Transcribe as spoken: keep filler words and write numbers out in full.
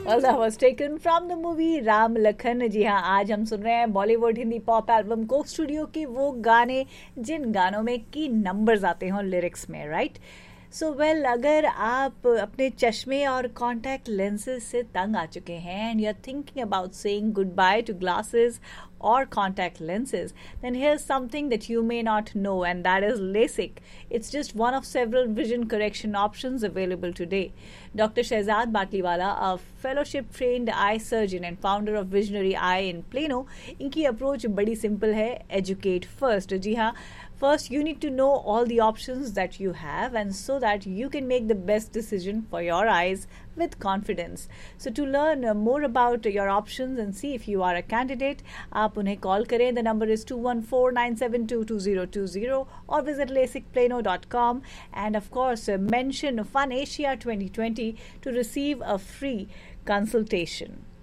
Well, that was taken from the movie Ram Lakhan. जी हाँ, आज हम सुन रहे हैं Bollywood Hindi pop album Coke studio के वो गाने जिन गानों में की नंबर्स आते हों लिरिक्स में, राइट? सो वेल, अगर आप अपने चश्मे और कॉन्टैक्ट लेंसेज से तंग आ चुके हैं and you are thinking about saying good by two glasses or contact lenses, then here's something that you may not know, and that is LASIK. It's just one of several vision correction options available today. Doctor Shehzad Batliwala, a fellowship trained eye surgeon and founder of Visionary Eye in Plano, इनकी approach बड़ी simple है, educate first. जी हाँ, first you need to know all the options that you have, and so that you can make the best decision for your eyes with confidence. So to learn uh, more about your options and see if you are a candidate, आप उन्हें call करें. The number is two one four nine seven two two zero two zero or visit lasik plano dot com, and of course uh, mention Fun Asia twenty twenty to receive a free consultation.